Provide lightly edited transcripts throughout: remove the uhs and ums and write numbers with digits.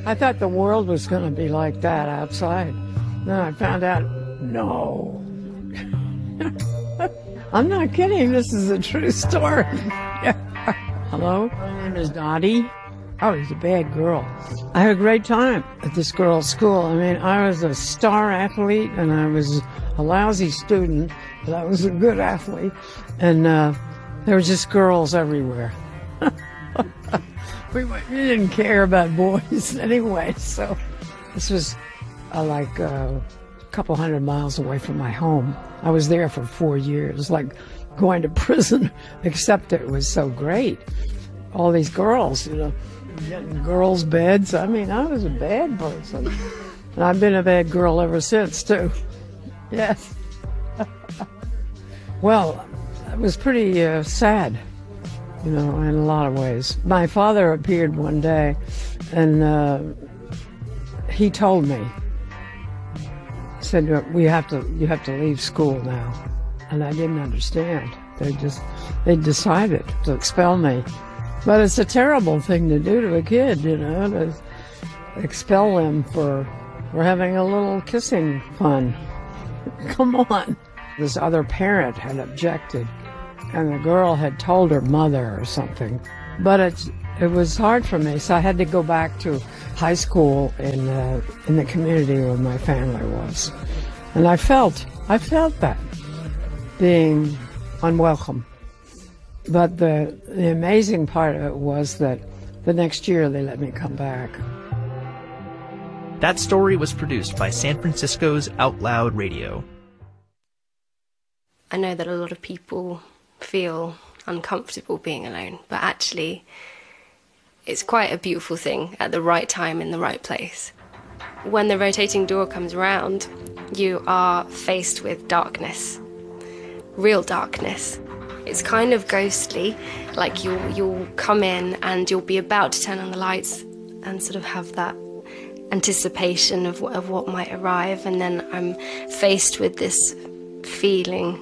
I thought the world was going to be like that outside. Then I found out, no. I'm not kidding. This is a true story. Hello, my name is Dottie. I was a bad girl. I had a great time at this girls' school. I mean, I was a star athlete, and I was a lousy student, but I was a good athlete. And there were just girls everywhere. We didn't care about boys anyway, so this was like a couple 100 miles away from my home. I was there for 4 years, like going to prison, except it was so great. All these girls, you know, getting girls' beds. I mean, I was a bad person. And I've been a bad girl ever since, too. Yes. Well, it was pretty sad, you know, in a lot of ways. My father appeared one day, and he told me, he said, you have to leave school now. And I didn't understand. They decided to expel me. But it's a terrible thing to do to a kid, you know, to expel them for having a little kissing fun. Come on. This other parent had objected, and the girl had told her mother or something. But it was hard for me, so I had to go back to high school in the community where my family was. And I felt that, being unwelcome. But the amazing part of it was that the next year they let me come back. That story was produced by San Francisco's Out Loud Radio. I know that a lot of people feel uncomfortable being alone, but actually it's quite a beautiful thing at the right time in the right place. When the rotating door comes around, you are faced with darkness, real darkness. It's kind of ghostly, like you'll come in and you'll be about to turn on the lights and sort of have that anticipation of what might arrive, and then I'm faced with this feeling.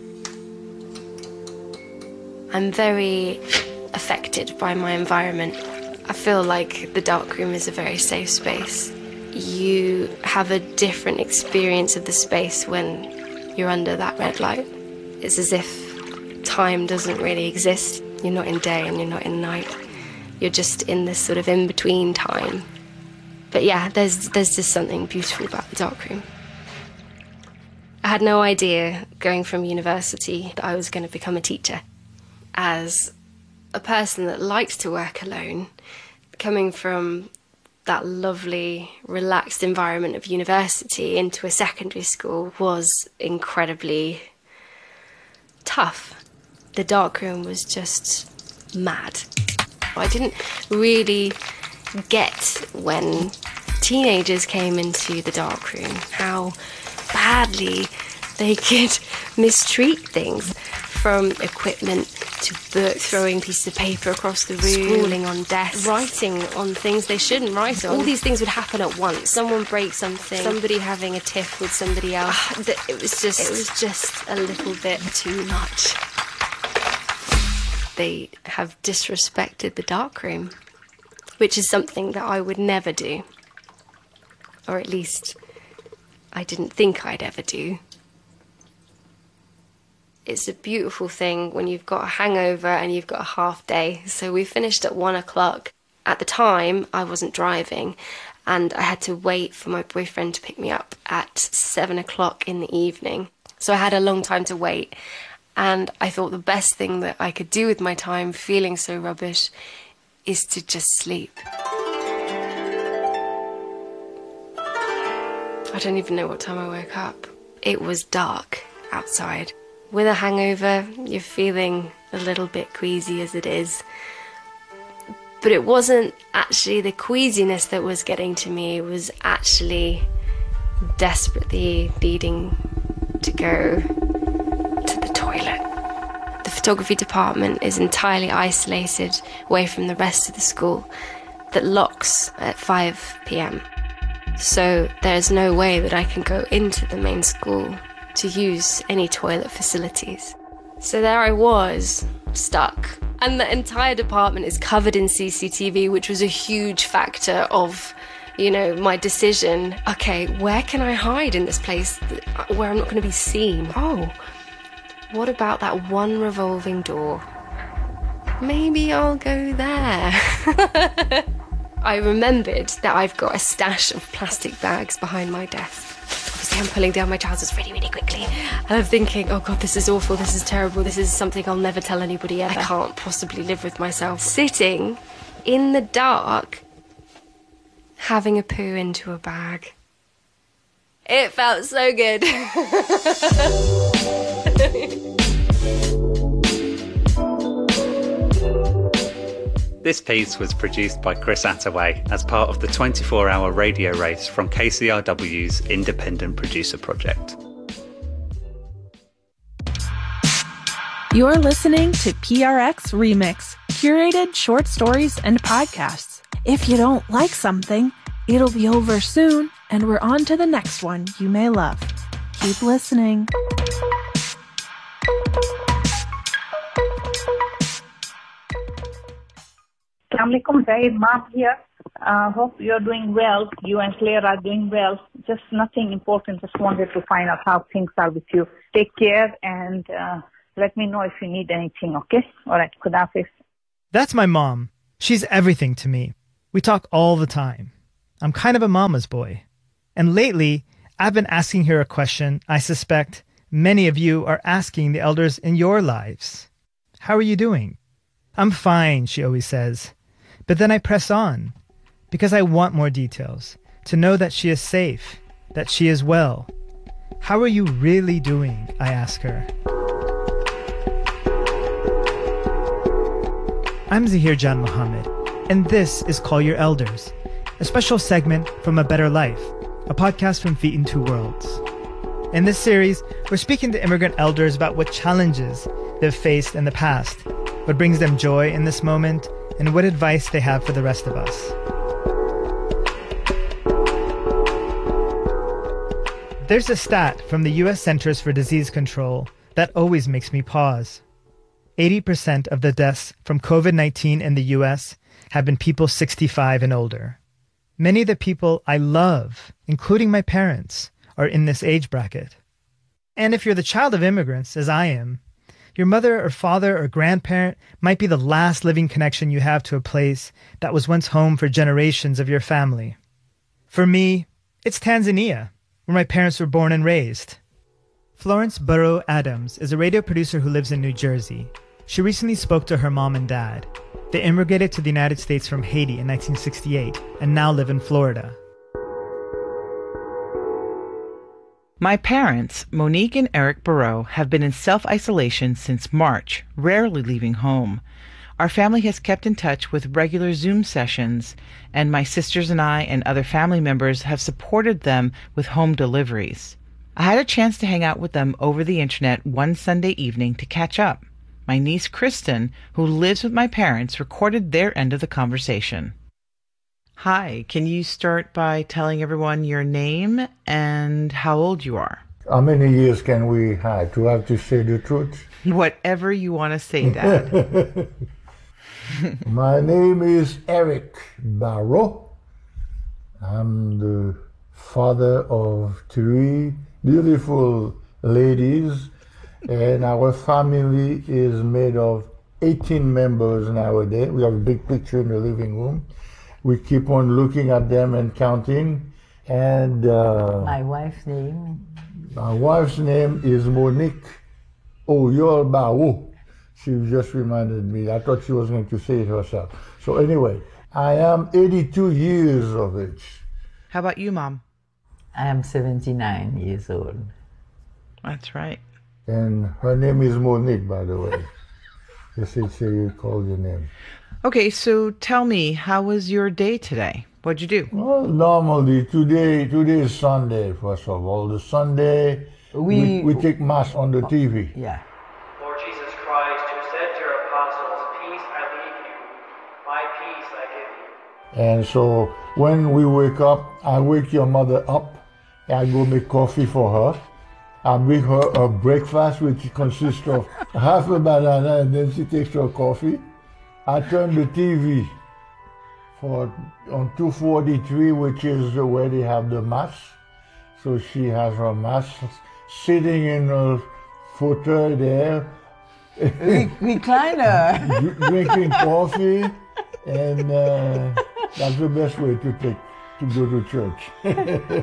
I'm very affected by my environment. I feel like the dark room is a very safe space. You have a different experience of the space when you're under that red light. It's as if time doesn't really exist. You're not in day and you're not in night. You're just in this sort of in-between time. But yeah, there's just something beautiful about the darkroom. I had no idea going from university that I was going to become a teacher. As a person that likes to work alone, coming from that lovely, relaxed environment of university into a secondary school was incredibly tough. The darkroom was just mad. I didn't really get when teenagers came into the darkroom how badly they could mistreat things, from equipment to books, throwing pieces of paper across the room, scrawling on desks, writing on things they shouldn't write on. All these things would happen at once. Someone break something, somebody having a tiff with somebody else. It was just a little bit too much. They have disrespected the darkroom, which is something that I would never do. Or at least, I didn't think I'd ever do. It's a beautiful thing when you've got a hangover and you've got a half day. So we finished at 1 o'clock. At the time, I wasn't driving, and I had to wait for my boyfriend to pick me up at 7 o'clock in the evening. So I had a long time to wait. And I thought the best thing that I could do with my time, feeling so rubbish, is to just sleep. I don't even know what time I woke up. It was dark outside. With a hangover, you're feeling a little bit queasy as it is. But it wasn't actually the queasiness that was getting to me. It was actually desperately needing to go to the toilet. The photography department is entirely isolated away from the rest of the school that locks at 5 p.m. So there's no way that I can go into the main school to use any toilet facilities. So there I was, stuck And the entire department is covered in CCTV, which was a huge factor of, you know, my decision. Okay, where can I hide in this place where I'm not going to be seen? Oh, what about that one revolving door? Maybe I'll go there. I remembered that I've got a stash of plastic bags behind my desk. Obviously, I'm pulling down my trousers really, really quickly. And I'm thinking, oh God, this is awful, this is terrible, this is something I'll never tell anybody ever. I can't possibly live with myself. Sitting in the dark, having a poo into a bag. It felt so good. This piece was produced by Chris Attaway as part of the 24-hour radio race from KCRW's Independent Producer Project. You're listening to PRX Remix, curated short stories and podcasts. If you don't like something, it'll be over soon, and we're on to the next one you may love. Keep listening. Assalamualaikum, Zaid, Mom here. Hope you're doing well. You and Claire are doing well. Just nothing important. Just wanted to find out how things are with you. Take care and let me know if you need anything, okay? All right, Khudafis. That's my mom. She's everything to me. We talk all the time. I'm kind of a mama's boy. And lately, I've been asking her a question I suspect many of you are asking the elders in your lives. How are you doing? I'm fine, she always says. But then I press on, because I want more details, to know that she is safe, that she is well. How are you really doing? I ask her. I'm Zahir Jan Mohammed, and this is Call Your Elders, a special segment from A Better Life, a podcast from Feet in Two Worlds. In this series, we're speaking to immigrant elders about what challenges they've faced in the past, what brings them joy in this moment, and what advice they have for the rest of us. There's a stat from the U.S. Centers for Disease Control that always makes me pause. 80% of the deaths from COVID-19 in the U.S. have been people 65 and older. Many of the people I love, including my parents, are in this age bracket. And if you're the child of immigrants, as I am, your mother or father or grandparent might be the last living connection you have to a place that was once home for generations of your family. For me, it's Tanzania, where my parents were born and raised. Florence Burrow Adams is a radio producer who lives in New Jersey. She recently spoke to her mom and dad. They immigrated to the United States from Haiti in 1968 and now live in Florida. My parents, Monique and Eric Burrow, have been in self-isolation since March, rarely leaving home. Our family has kept in touch with regular Zoom sessions, and my sisters and I and other family members have supported them with home deliveries. I had a chance to hang out with them over the internet one Sunday evening to catch up. My niece Kristen, who lives with my parents, recorded their end of the conversation. Hi, can you start by telling everyone your name and how old you are? How many years can we have to say the truth? Whatever you want to say, Dad. My name is Eric Barrow. I'm the father of 3 beautiful ladies, and our family is made of 18 members nowadays. We have a big picture in the living room. We keep on looking at them and counting. And my wife's name? My wife's name is Monique Oyolbao. She just reminded me. I thought she was going to say it herself. So anyway, I am 82 years of age. How about you, Mom? I am 79 years old. That's right. And her name is Monique, by the way. Just say you called your name. Okay, so tell me, how was your day today? What'd you do? Well, normally, today is Sunday, first of all. The Sunday, we take Mass on the TV. Yeah. Lord Jesus Christ, who said to your apostles, peace I leave you, my peace I give you. And so when we wake up, I wake your mother up. I go make coffee for her. I make her a breakfast, which consists of half a banana, and then she takes her coffee. I turned the TV on 243, which is where they have the mass. So she has her mass sitting in a footer there. Recliner. Drinking coffee, and that's the best way to go to church.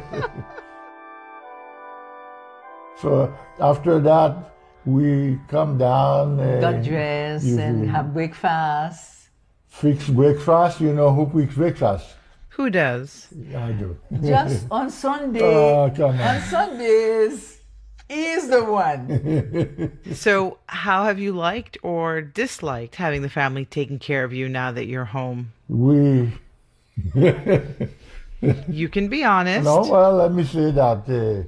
So after that, we come down. Got dressed and have breakfast. Fix breakfast. You know who fix breakfast? Who does? I do. Just on Sunday. Oh, come on. On Sundays, he's the one. So how have you liked or disliked having the family taking care of you now that you're home? You can be honest. No, well, let me say that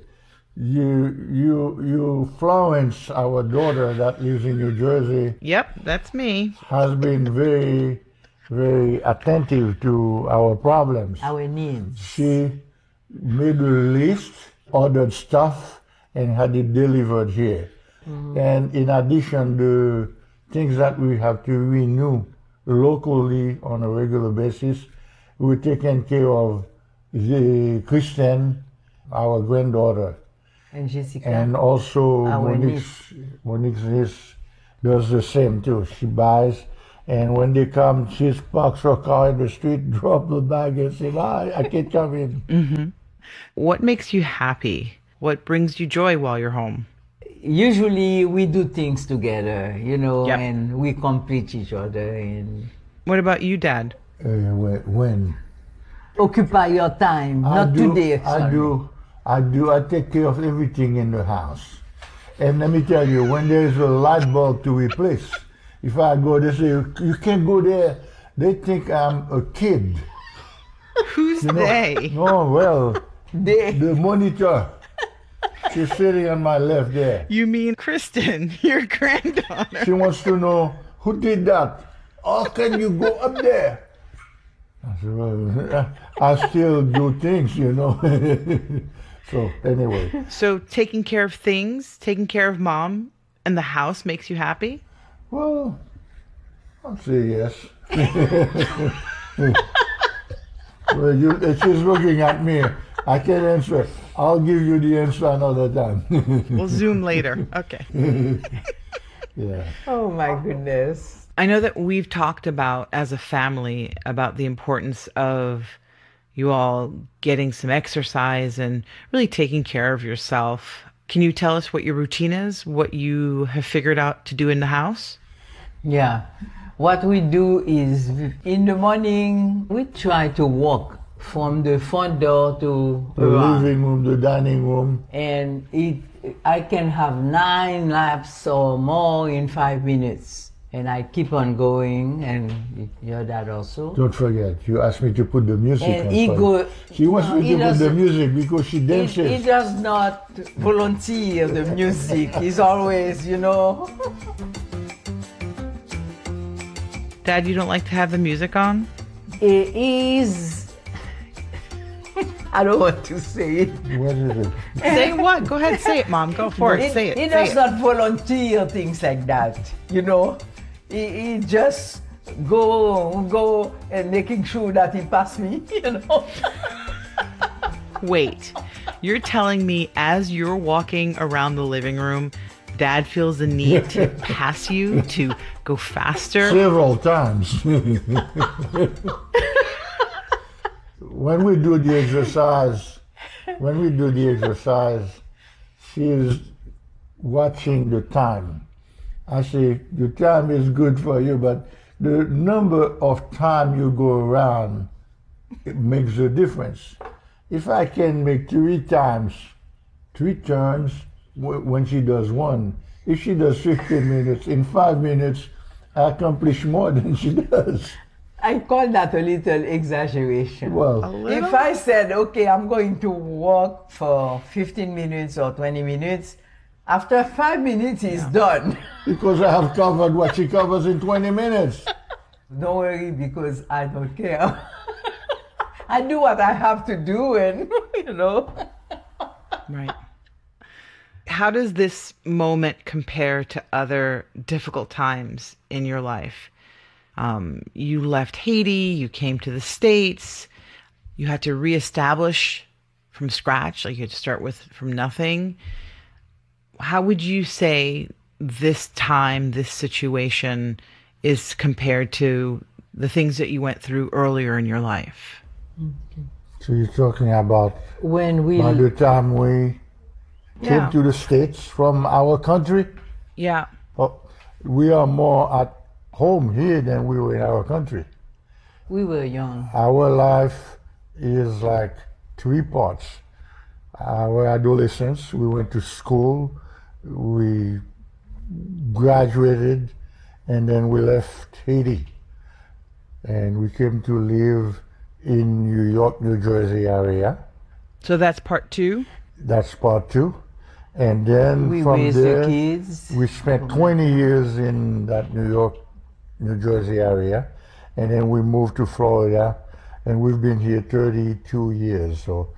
you Florence, our daughter that lives in New Jersey. Yep, that's me. Has been very, very attentive to our problems. Our needs. She made a list, ordered stuff, and had it delivered here. Mm-hmm. And in addition, the things that we have to renew locally on a regular basis, we're taking care of the Kristen, our granddaughter. And Jessica. And also Monique's niece does the same too. She buys, and when they come, she parks her car in the street, drop the bag, and say, I can't come in. Mm-hmm. What makes you happy? What brings you joy while you're home? Usually we do things together, and we complete each other. And what about you, Dad? When? Occupy your time. Not today. Sorry. I take care of everything in the house. And let me tell you, when there's a light bulb to replace, if I go, they say, you can't go there. They think I'm a kid. Who's they? Oh, well, the monitor. She's sitting on my left there. You mean Kristen, your granddaughter? She wants to know, who did that? How can you go up there? I said, well, I still do things, So anyway. So taking care of things, taking care of Mom and the house makes you happy? Well, I'll say yes. Well, she's looking at me. I can't answer. I'll give you the answer another time. We'll Zoom later. Okay. Yeah. Oh my goodness. I know that we've talked about, as a family, about the importance of you all getting some exercise and really taking care of yourself. Can you tell us what your routine is, what you have figured out to do in the house? Yeah. What we do is, in the morning, we try to walk from the front door to the living room, the dining room. And I can have 9 laps or more in 5 minutes. And I keep on going, and your dad also. Don't forget, you asked me to put the music and on. She wants me to put the music because she dances. He does not volunteer the music. He's always, Dad, you don't like to have the music on? It is. I don't want to say it. What is it? Say what? Go ahead, say it, Mom. Go for it. Say it. He does not volunteer things like that, He just go and making sure that he pass me, Wait, you're telling me as you're walking around the living room, Dad feels the need to pass you to go faster? Several times. When we do the exercise, she is watching the time. I say, the time is good for you, but the number of time you go around, it makes a difference. If I can make 3 turns, when she does one, if she does 15 minutes, in 5 minutes, I accomplish more than she does. I call that a little exaggeration. Well, if I said, okay, I'm going to walk for 15 minutes or 20 minutes, after 5 minutes, he's done. Because I have covered what she covers in 20 minutes. Don't worry, because I don't care. I do what I have to do, and, Right. How does this moment compare to other difficult times in your life? You left Haiti, you came to the States, you had to reestablish from scratch, like you had to start from nothing. How would you say this time, this situation is compared to the things that you went through earlier in your life? So you're talking about by the time we came to the States from our country? Yeah. We are more at home here than we were in our country. We were young. Our life is like three parts. Our adolescence, we went to school, we graduated, and then we left Haiti. And we came to live in New York, New Jersey area. So that's part two? That's part two. And then we from raised there, the kids. we spent 20 years in that New York, New Jersey area. And then we moved to Florida, and we've been here 32 years. So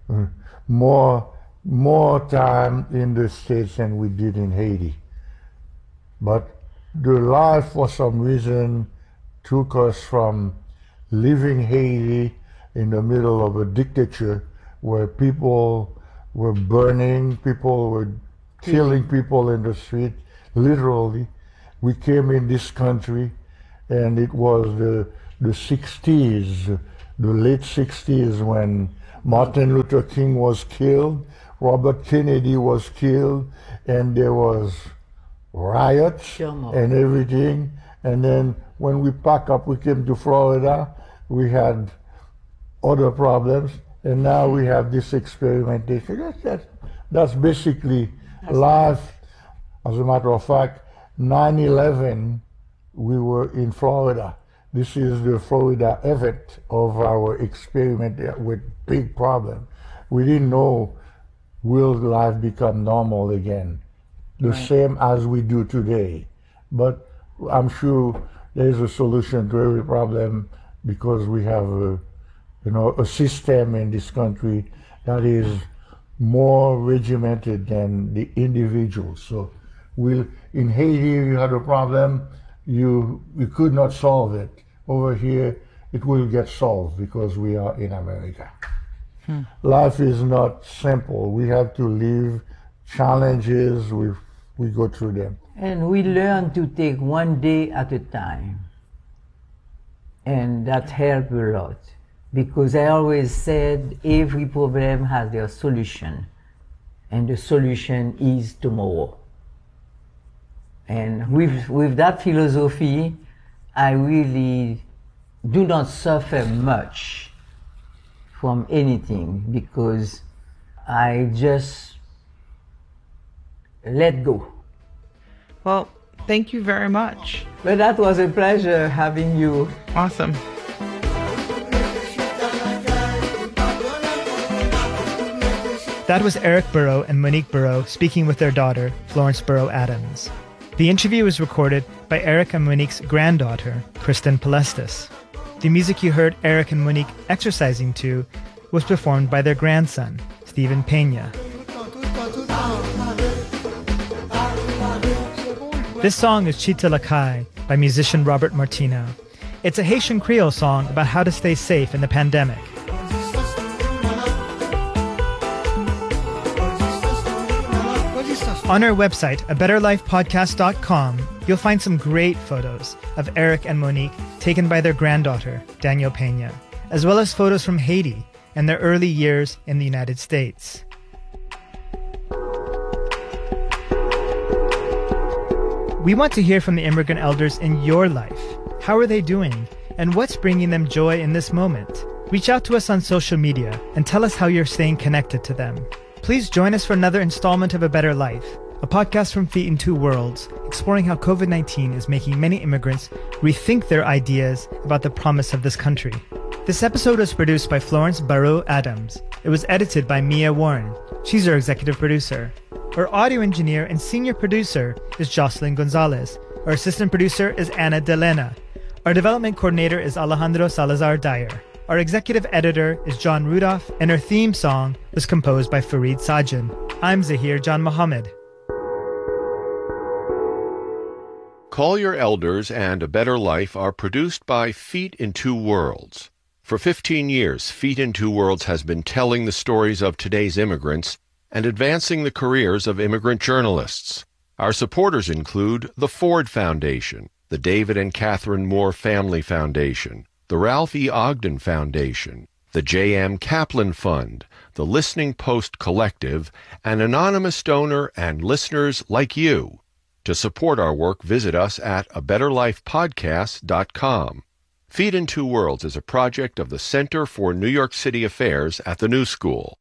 more time in the States than we did in Haiti. But the life, for some reason, took us from living Haiti in the middle of a dictature where people were burning, people were killing people in the street, literally. We came in this country, and it was the 60s, the late 60s, when Martin Luther King was killed, Robert Kennedy was killed, and there was riots and everything. And then when we packed up, we came to Florida, we had other problems, and now we have this experimentation. That's basically life. As a matter of fact, 9/11, we were in Florida. This is the Florida event of our experiment with big problem. We didn't know will life become normal again, the same as we do today. But I'm sure there's a solution to every problem, because we have a system in this country that is more regimented than the individual. So in Haiti, you had a problem, you could not solve it. Over here, it will get solved because we are in America. Life is not simple. We have to live challenges, we go through them. And we learn to take one day at a time. And that helped a lot. Because I always said every problem has their solution. And the solution is tomorrow. And with that philosophy, I really do not suffer much from anything, because I just let go. Well, thank you very much. But that was a pleasure having you. Awesome. That was Eric Burrow and Monique Burrow speaking with their daughter, Florence Burrow Adams. The interview was recorded by Eric and Monique's granddaughter, Kristen Palestis. The music you heard Eric and Monique exercising to was performed by their grandson, Stephen Pena. This song is Chita Lakai by musician Robert Martino. It's a Haitian Creole song about how to stay safe in the pandemic. On our website, abetterlifepodcast.com, you'll find some great photos of Eric and Monique taken by their granddaughter, Danielle Pena, as well as photos from Haiti and their early years in the United States. We want to hear from the immigrant elders in your life. How are they doing? And what's bringing them joy in this moment? Reach out to us on social media and tell us how you're staying connected to them. Please join us for another installment of A Better Life, a podcast from Feet in Two Worlds, exploring how COVID-19 is making many immigrants rethink their ideas about the promise of this country. This episode was produced by Florence Burrow Adams. It was edited by Mia Warren. She's our executive producer. Our audio engineer and senior producer is Jocelyn Gonzalez. Our assistant producer is Anna Delena. Our development coordinator is Alejandro Salazar Dyer. Our executive editor is John Rudolph, and our theme song was composed by Fareed Sajjan. I'm Zahir John Mohammed. Call Your Elders and A Better Life are produced by Feet in Two Worlds. For 15 years, Feet in Two Worlds has been telling the stories of today's immigrants and advancing the careers of immigrant journalists. Our supporters include the Ford Foundation, the David and Catherine Moore Family Foundation, the Ralph E. Ogden Foundation, the J.M. Kaplan Fund, the Listening Post Collective, an anonymous donor, and listeners like you. To support our work, visit us at abetterlifepodcast.com. Feet in Two Worlds is a project of the Center for New York City Affairs at the New School.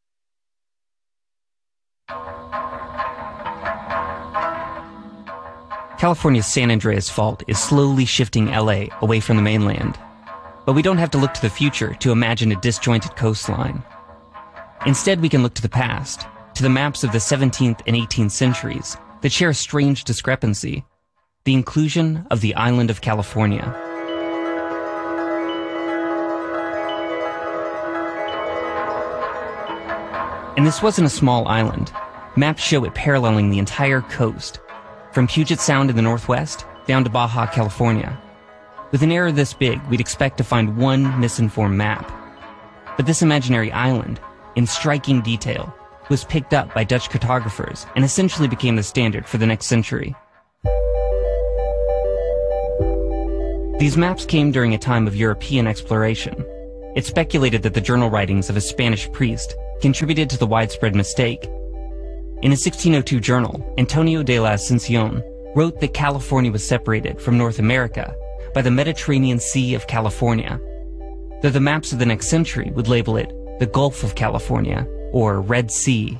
California's San Andreas Fault is slowly shifting LA away from the mainland. But we don't have to look to the future to imagine a disjointed coastline. Instead, we can look to the past, to the maps of the 17th and 18th centuries that share a strange discrepancy: the inclusion of the island of California. And this wasn't a small island. Maps show it paralleling the entire coast, from Puget Sound in the northwest down to Baja California. With an area this big, we'd expect to find one misinformed map. But this imaginary island, in striking detail, was picked up by Dutch cartographers and essentially became the standard for the next century. These maps came during a time of European exploration. It's speculated that the journal writings of a Spanish priest contributed to the widespread mistake. In a 1602 journal, Antonio de la Ascensión wrote that California was separated from North America by the Mediterranean Sea of California, though the maps of the next century would label it the Gulf of California, or Red Sea.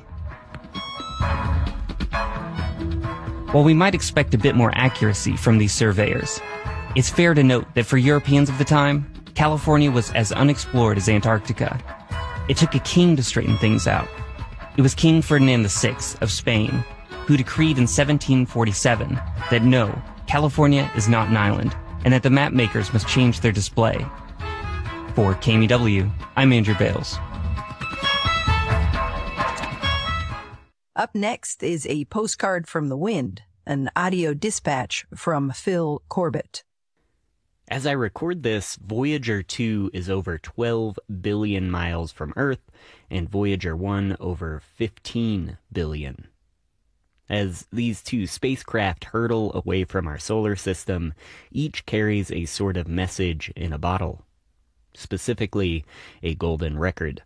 While we might expect a bit more accuracy from these surveyors, it's fair to note that for Europeans of the time, California was as unexplored as Antarctica. It took a king to straighten things out. It was King Ferdinand VI of Spain, who decreed in 1747 that no, California is not an island, and that the map makers must change their display. For KMEW, I'm Andrew Bales. Up next is a postcard from the wind, an audio dispatch from Phil Corbett. As I record this, Voyager 2 is over 12 billion miles from Earth, and Voyager 1 over 15 billion. As these two spacecraft hurtle away from our solar system, each carries a sort of message in a bottle, specifically a golden record.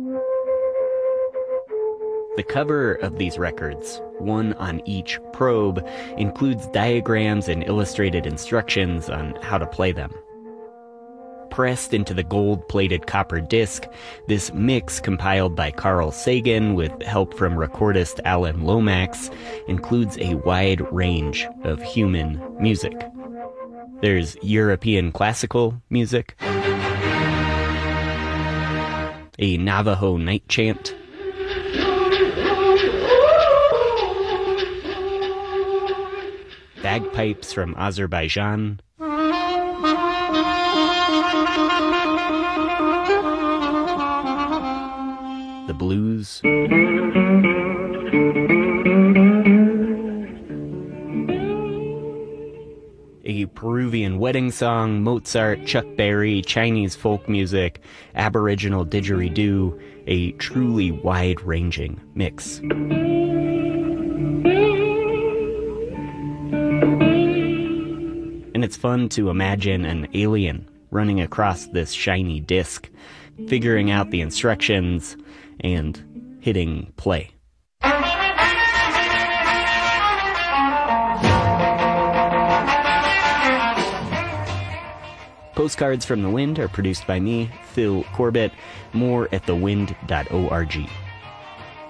The cover of these records, one on each probe, includes diagrams and illustrated instructions on how to play them. Pressed into the gold-plated copper disc, this mix compiled by Carl Sagan with help from recordist Alan Lomax includes a wide range of human music. There's European classical music, a Navajo night chant, bagpipes from Azerbaijan, the blues, a Peruvian wedding song, Mozart, Chuck Berry, Chinese folk music, Aboriginal didgeridoo, a truly wide-ranging mix. And it's fun to imagine an alien running across this shiny disc, figuring out the instructions, and hitting play. Postcards from the Wind are produced by me, Phil Corbett. More at thewind.org.